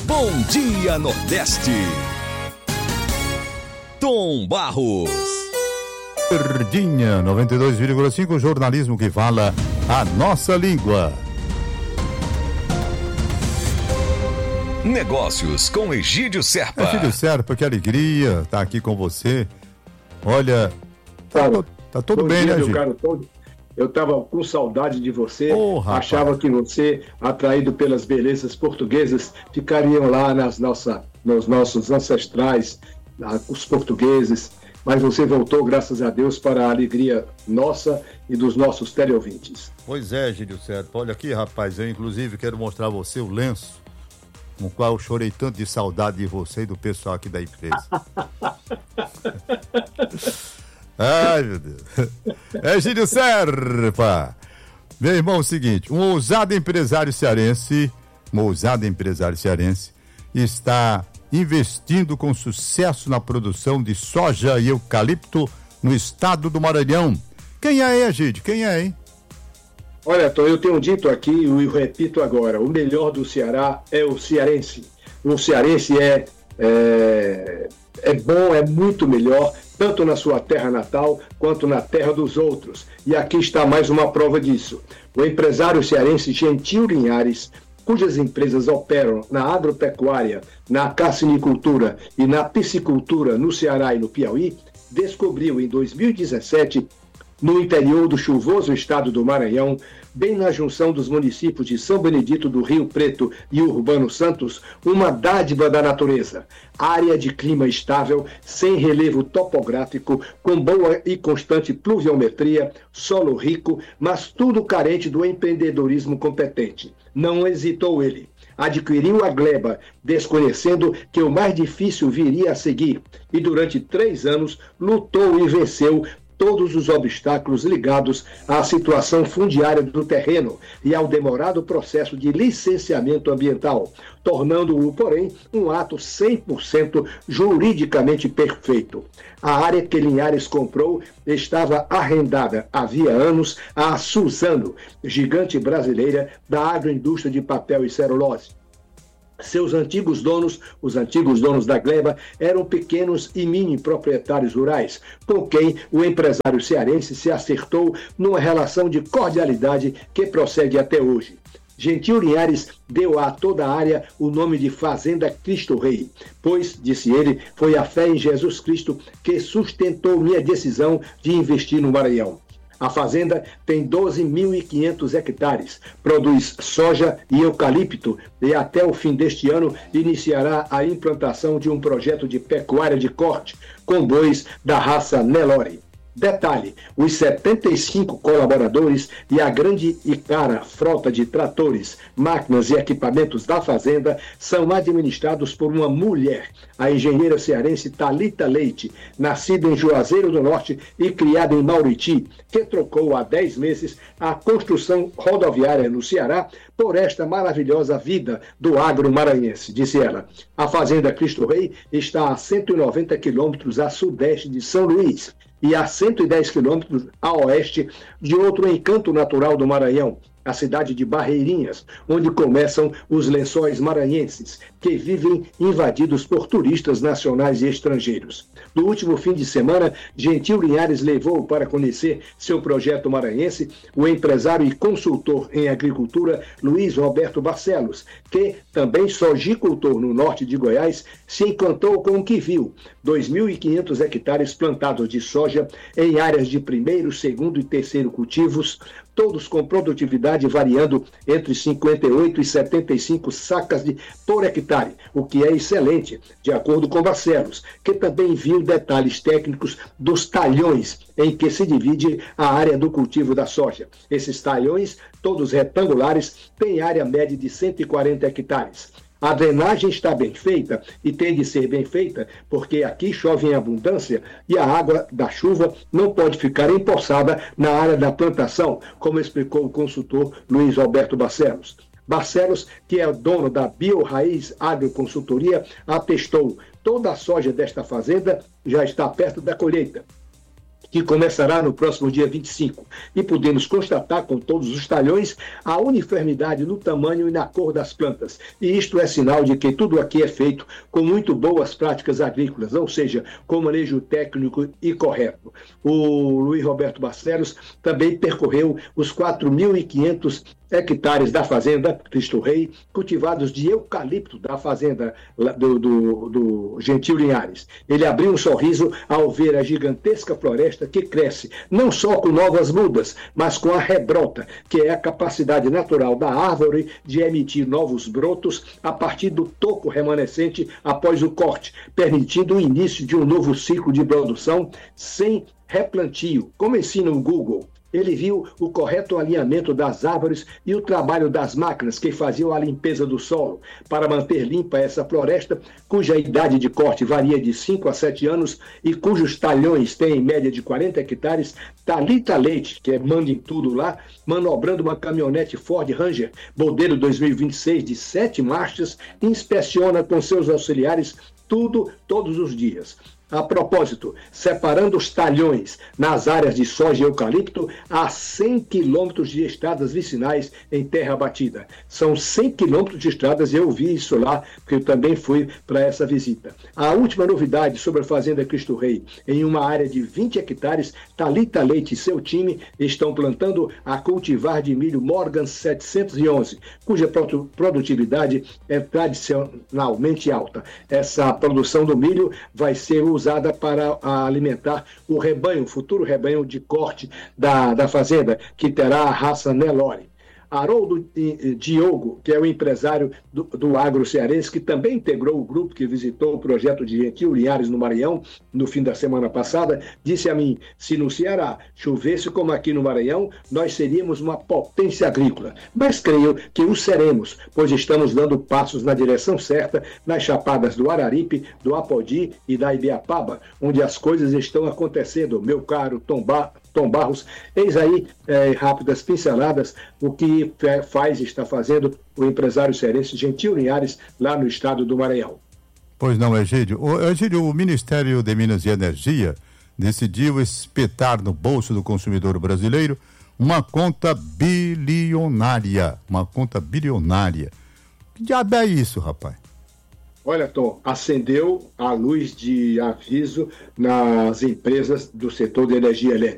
Bom Dia Nordeste. Tom Barros. Verdinha 92,5, jornalismo que fala a nossa língua. Negócios com Egídio Serpa. Egídio Serpa, que alegria estar aqui com você. Olha, tá tudo bem, né, Egídio? Eu estava com saudade de você, achava que você, atraído pelas belezas portuguesas, ficariam lá nos nossos ancestrais, os portugueses, mas você voltou, graças a Deus, para a alegria nossa e dos nossos teleouvintes. Pois é, Egídio Serpa, olha aqui, rapaz, eu inclusive quero mostrar a você o lenço no qual eu chorei tanto de saudade de você e do pessoal aqui da empresa. Ai, meu Deus. Egídio Serpa. Meu irmão, é o seguinte, um ousado empresário cearense está investindo com sucesso na produção de soja e eucalipto no estado do Maranhão. Quem é, Egídio? Quem é, hein? Olha, Tom, eu tenho dito aqui e repito agora, o melhor do Ceará é o cearense. O cearense é bom, é muito melhor, tanto na sua terra natal quanto na terra dos outros. E aqui está mais uma prova disso. O empresário cearense Gentil Linhares, cujas empresas operam na agropecuária, na cassinicultura e na piscicultura no Ceará e no Piauí, descobriu em 2017, no interior do chuvoso estado do Maranhão, bem na junção dos municípios de São Benedito do Rio Preto e Urbano Santos, uma dádiva da natureza. Área de clima estável, sem relevo topográfico, com boa e constante pluviometria, solo rico, mas tudo carente do empreendedorismo competente. Não hesitou ele. Adquiriu a gleba, desconhecendo que o mais difícil viria a seguir, e durante 3 anos lutou e venceu todos os obstáculos ligados à situação fundiária do terreno e ao demorado processo de licenciamento ambiental, tornando-o, porém, um ato 100% juridicamente perfeito. A área que Linhares comprou estava arrendada havia anos à Suzano, gigante brasileira da agroindústria de papel e celulose. Seus antigos donos, os antigos donos da gleba, eram pequenos e mini proprietários rurais, com quem o empresário cearense se acertou numa relação de cordialidade que prossegue até hoje. Gentil Linhares deu a toda a área o nome de Fazenda Cristo Rei, pois, disse ele, foi a fé em Jesus Cristo que sustentou minha decisão de investir no Maranhão. A fazenda tem 12.500 hectares, produz soja e eucalipto e até o fim deste ano iniciará a implantação de um projeto de pecuária de corte com bois da raça Nelore. Detalhe, os 75 colaboradores e a grande e cara frota de tratores, máquinas e equipamentos da fazenda são administrados por uma mulher, a engenheira cearense Thalita Leite, nascida em Juazeiro do Norte e criada em Mauriti, que trocou há 10 meses a construção rodoviária no Ceará por esta maravilhosa vida do agro maranhense, disse ela. A Fazenda Cristo Rei está a 190 quilômetros a sudeste de São Luís e a 110 quilômetros a oeste de outro encanto natural do Maranhão, a cidade de Barreirinhas, onde começam os lençóis maranhenses, que vivem invadidos por turistas nacionais e estrangeiros. No último fim de semana, Gentil Linhares levou para conhecer seu projeto maranhense o empresário e consultor em agricultura Luiz Roberto Barcelos, que, também sojicultor no norte de Goiás, se encantou com o que viu: 2.500 hectares plantados de soja em áreas de primeiro, segundo e terceiro cultivos, todos com produtividade variando entre 58 e 75 sacas por hectare, o que é excelente, de acordo com Barcelos, que também viu detalhes técnicos dos talhões em que se divide a área do cultivo da soja. Esses talhões, todos retangulares, têm área média de 140 hectares. A drenagem está bem feita e tem de ser bem feita porque aqui chove em abundância e a água da chuva não pode ficar empoçada na área da plantação, como explicou o consultor Luiz Roberto Barcelos. Barcelos, que é o dono da BioRaiz Agroconsultoria, atestou: toda a soja desta fazenda já está perto da colheita. que começará no próximo dia 25. E podemos constatar com todos os talhões a uniformidade no tamanho e na cor das plantas. E isto é sinal de que tudo aqui é feito com muito boas práticas agrícolas, ou seja, com manejo técnico e correto. O Luiz Roberto Barcelos também percorreu os 4.500 hectares da fazenda Cristo Rei, cultivados de eucalipto da fazenda do Gentil Linhares. Ele abriu um sorriso ao ver a gigantesca floresta que cresce, não só com novas mudas, mas com a rebrota, que é a capacidade natural da árvore de emitir novos brotos a partir do toco remanescente após o corte, permitindo o início de um novo ciclo de produção sem replantio, como ensina o Google. Ele viu o correto alinhamento das árvores e o trabalho das máquinas que faziam a limpeza do solo para manter limpa essa floresta, cuja idade de corte varia de 5 a 7 anos e cujos talhões têm em média de 40 hectares. Thalita Leite, que manda em tudo lá, manobrando uma caminhonete Ford Ranger modelo 2026 de 7 marchas, inspeciona com seus auxiliares tudo todos os dias. A propósito, separando os talhões nas áreas de soja e eucalipto a 100 quilômetros de estradas vicinais em terra batida. São 100 quilômetros de estradas, eu vi isso lá, porque eu também fui para essa visita. A última novidade sobre a Fazenda Cristo Rei, em uma área de 20 hectares, Thalita Leite e seu time estão plantando a cultivar de milho Morgan 711, cuja produtividade é tradicionalmente alta. Essa produção do milho vai ser usada para alimentar o rebanho, o futuro rebanho de corte da fazenda, que terá a raça Nelore. Haroldo Diogo, que é o empresário do agro cearense, que também integrou o grupo que visitou o projeto de Gentil Linhares no Maranhão no fim da semana passada, disse a mim: se no Ceará chovesse como aqui no Maranhão, nós seríamos uma potência agrícola. Mas creio que o seremos, pois estamos dando passos na direção certa nas chapadas do Araripe, do Apodi e da Ibiapaba, onde as coisas estão acontecendo, meu caro Tom Barros. Eis aí, rápidas pinceladas, o que está fazendo o empresário cearense Gentil Linhares, lá no estado do Maranhão. Pois não, Egídio. Egídio, o Ministério de Minas e Energia decidiu espetar no bolso do consumidor brasileiro uma conta bilionária. Que diabo é isso, rapaz? Olha, Tom, acendeu a luz de aviso nas empresas do setor de energia elétrica.